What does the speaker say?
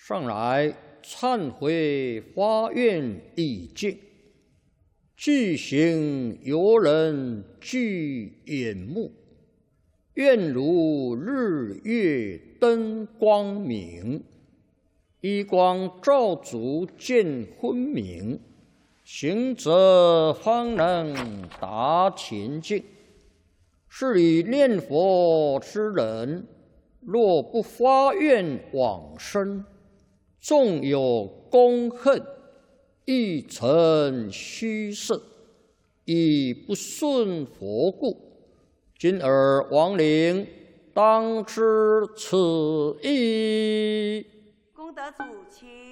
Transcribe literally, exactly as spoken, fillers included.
上来忏悔发愿已尽，具行游人具眼目，愿如日月灯光明，一光照足见昏明，行者方能达前境。是以念佛之人，若不发愿往生，纵有功恨，亦成虚设，以不顺佛故。今尔亡灵当知此意。 功德主。